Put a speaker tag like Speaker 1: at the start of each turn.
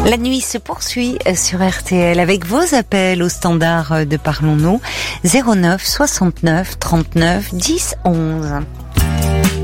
Speaker 1: La nuit se poursuit sur RTL avec vos appels au standard de Parlons-nous 09 69 39 10 11.